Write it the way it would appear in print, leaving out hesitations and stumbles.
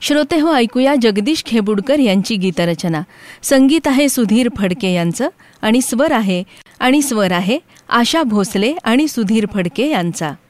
श्रोते हो, ऐकूया जगदीश खेबुडकर यांची गीतरचना. संगीत आहे सुधीर फडके यांचं आणि स्वर आहे आशा भोसले आणि सुधीर फडके यांचा.